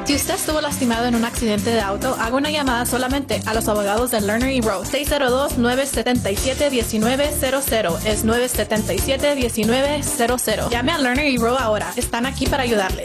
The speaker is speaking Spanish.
Si usted estuvo lastimado en un accidente de auto, haga una llamada solamente a los abogados de Lerner y Rowe. 602-977-1900. Es 977-1900. Llame a Lerner y Rowe ahora. Están aquí para ayudarles.